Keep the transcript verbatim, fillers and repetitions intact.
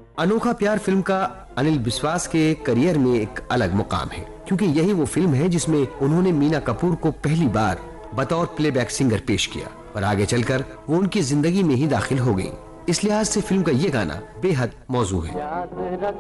अनोखा प्यार फिल्म का अनिल बिस्वास के करियर में एक अलग मुकाम है, क्योंकि यही वो फिल्म है जिसमें उन्होंने मीना कपूर को पहली बार बतौर प्लेबैक सिंगर पेश किया और आगे चलकर वो उनकी जिंदगी में ही दाखिल हो गई। इस लिहाज से फिल्म का ये गाना बेहद मौजू है।